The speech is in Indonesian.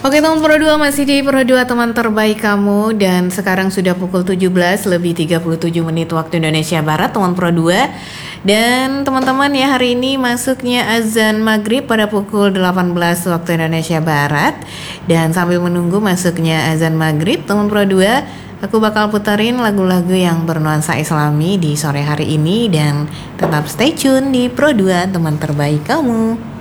Oke teman Pro 2, masih di Pro 2 teman terbaik kamu. Dan sekarang sudah pukul 17 lebih 37 menit waktu Indonesia Barat teman Pro 2. Dan teman-teman ya, hari ini masuknya azan maghrib pada pukul 18 waktu Indonesia Barat. Dan sambil menunggu masuknya azan maghrib teman Pro 2, aku bakal puterin lagu-lagu yang bernuansa islami di sore hari ini. Dan tetap stay tune di Pro 2 teman terbaik kamu.